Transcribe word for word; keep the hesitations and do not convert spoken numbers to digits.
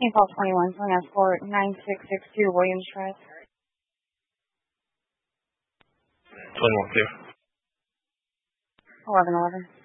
Impulse twenty-one, Swing Escort nine six six two, Williams Drive. twenty-one, clear. eleven eleven.